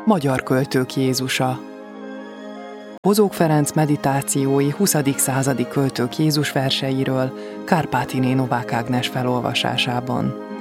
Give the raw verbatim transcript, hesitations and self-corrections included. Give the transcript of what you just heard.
Magyar költők Jézusa. Bozók Ferenc meditációi huszadik századi költők Jézus verseiről Kárpátiné Novák Ágnes felolvasásában.